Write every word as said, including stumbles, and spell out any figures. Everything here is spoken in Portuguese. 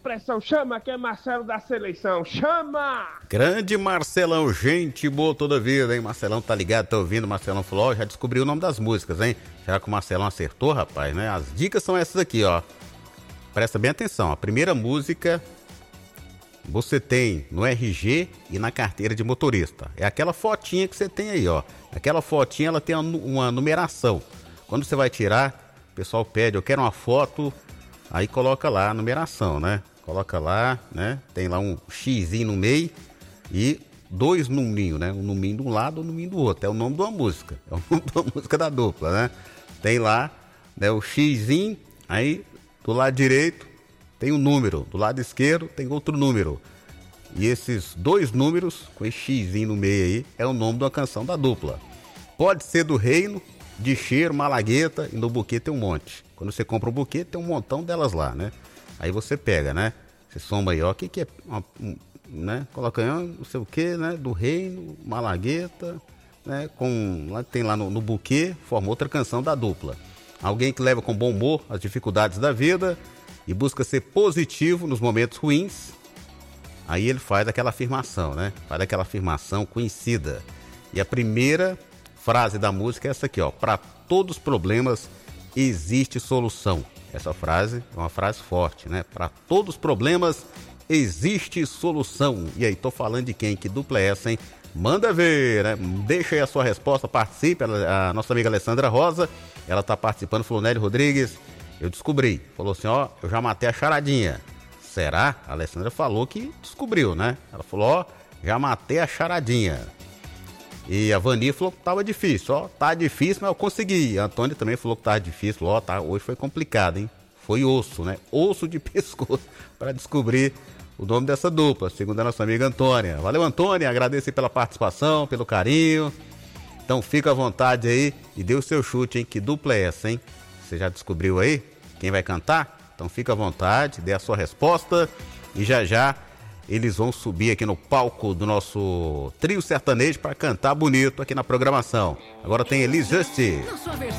pressão, chama que é Marcelo da seleção, chama! Grande Marcelão, gente boa toda vida, hein? Marcelão tá ligado, tá ouvindo, Marcelão falou, ó, já descobriu o nome das músicas, hein? Será que o Marcelão acertou, rapaz, né? As dicas são essas aqui, ó. Presta bem atenção, a primeira música você tem no R G e na carteira de motorista. É aquela fotinha que você tem aí, ó. Aquela fotinha, ela tem uma numeração. Quando você vai tirar, o pessoal pede, eu quero uma foto, aí coloca lá a numeração, né? Coloca lá, né? Tem lá um xizinho no meio e dois numinhos, né? Um numinho de um lado e um numinho do outro. É o nome de uma música. É o nome de uma música da dupla, né? Tem lá, né, o xizinho, aí do lado direito tem um número, do lado esquerdo tem outro número. E esses dois números, com esse xizinho no meio aí, é o nome de uma canção da dupla. Pode ser do Reino, de Cheiro, Malagueta, e no buquê tem um monte. Quando você compra um buquê, tem um montão delas lá, né? Aí você pega, né? Você soma aí, ó, o que que é, um, né? Coloca aí, não sei o que, né? Do Reino, Malagueta, né? Com, lá tem lá no, no buquê, forma outra canção da dupla. Alguém que leva com bom humor as dificuldades da vida e busca ser positivo nos momentos ruins, aí ele faz aquela afirmação, né? Faz aquela afirmação conhecida. E a primeira frase da música é essa aqui, ó. Para todos os problemas existe solução. Essa frase é uma frase forte, né? Para todos os problemas existe solução. E aí, tô falando de quem? Que dupla é essa, hein? Manda ver, né? Deixa aí a sua resposta, participe. A nossa amiga Alessandra Rosa, ela tá participando, falou, Nélio Rodrigues, eu descobri. Falou assim, ó, eu já matei a charadinha. Será? A Alessandra falou que descobriu, né? Ela falou, ó, já matei a charadinha. E a Vani falou que tava difícil, ó, tá difícil, mas eu consegui. A Antônia também falou que tava difícil, ó, tá, hoje foi complicado, hein? Foi osso, né? Osso de pescoço para descobrir o nome dessa dupla, segundo a nossa amiga Antônia. Valeu, Antônia, agradeço pela participação, pelo carinho. Então fica à vontade aí e dê o seu chute, hein? Que dupla é essa, hein? Você já descobriu aí quem vai cantar? Então fica à vontade, dê a sua resposta e já já eles vão subir aqui no palco do nosso trio sertanejo para cantar bonito aqui na programação. Agora tem Elis Justi.